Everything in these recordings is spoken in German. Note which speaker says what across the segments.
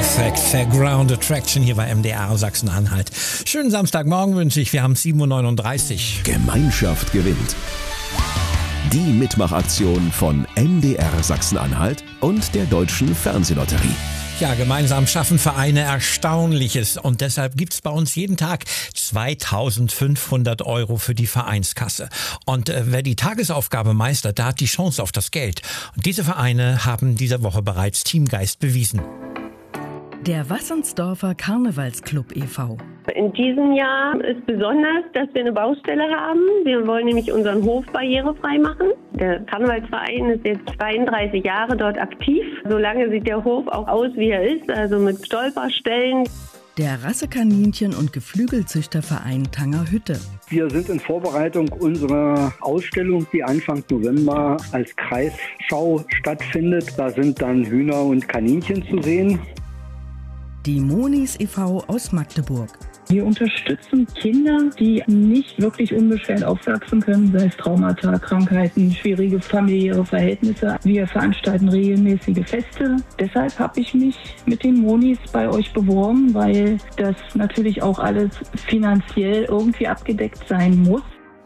Speaker 1: Perfect Fairground Attraction hier bei MDR Sachsen-Anhalt. Schönen Samstagmorgen wünsche ich. Wir haben 7.39 Uhr.
Speaker 2: Gemeinschaft gewinnt. Die Mitmachaktion von MDR Sachsen-Anhalt und der Deutschen Fernsehlotterie.
Speaker 1: Ja, gemeinsam schaffen Vereine Erstaunliches und deshalb gibt's bei uns jeden Tag 2.500 € für die Vereinskasse. Und wer die Tagesaufgabe meistert, der hat die Chance auf das Geld. Und diese Vereine haben diese Woche bereits Teamgeist bewiesen.
Speaker 3: Der Wassensdorfer Karnevalsclub e.V.
Speaker 4: In diesem Jahr ist besonders, dass wir eine Baustelle haben. Wir wollen nämlich unseren Hof barrierefrei machen. Der Karnevalsverein ist jetzt 32 Jahre dort aktiv. Solange sieht der Hof auch aus, wie er ist, also mit Stolperstellen.
Speaker 3: Der Rassekaninchen- und Geflügelzüchterverein Tangerhütte.
Speaker 5: Wir sind in Vorbereitung unserer Ausstellung, die Anfang November als Kreisschau stattfindet. Da sind dann Hühner und Kaninchen zu sehen.
Speaker 3: Die Monis e.V. aus Magdeburg.
Speaker 6: Wir unterstützen Kinder, die nicht wirklich unbeschwert aufwachsen können, sei es Traumata, Krankheiten, schwierige familiäre Verhältnisse. Wir veranstalten regelmäßige Feste. Deshalb habe ich mich mit den Monis bei euch beworben, weil das natürlich auch alles finanziell irgendwie abgedeckt sein muss.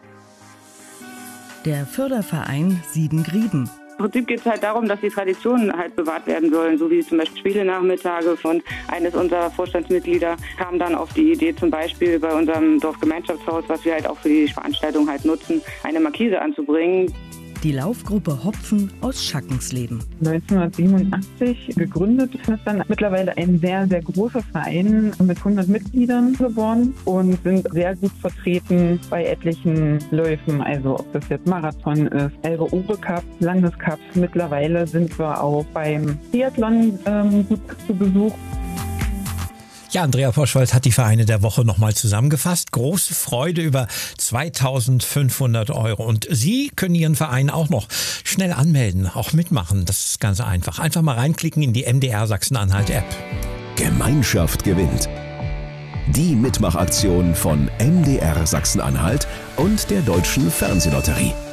Speaker 3: Der Förderverein Siedengrieben.
Speaker 7: Im Prinzip geht es halt darum, dass die Traditionen halt bewahrt werden sollen, so wie zum Beispiel Spielenachmittage. Und eines unserer Vorstandsmitglieder kam dann auf die Idee, zum Beispiel bei unserem Dorfgemeinschaftshaus, was wir halt auch für die Veranstaltung halt nutzen, eine Markise anzubringen.
Speaker 3: Die Laufgruppe Hopfen aus Schackensleben.
Speaker 8: 1987 gegründet, ist dann mittlerweile ein sehr, sehr großer Verein mit 100 Mitgliedern geworden und sind sehr gut vertreten bei etlichen Läufen, also ob das jetzt Marathon ist, Elbe-Ore Cup, Landescups. Mittlerweile sind wir auch beim Triathlon gut zu Besuch.
Speaker 1: Ja, Andrea Poschwald hat die Vereine der Woche nochmal zusammengefasst. Große Freude über 2.500 €. Und Sie können Ihren Verein auch noch schnell anmelden, auch mitmachen. Das ist ganz einfach. Einfach mal reinklicken in die MDR Sachsen-Anhalt-App.
Speaker 2: Gemeinschaft gewinnt. Die Mitmachaktion von MDR Sachsen-Anhalt und der Deutschen Fernsehlotterie.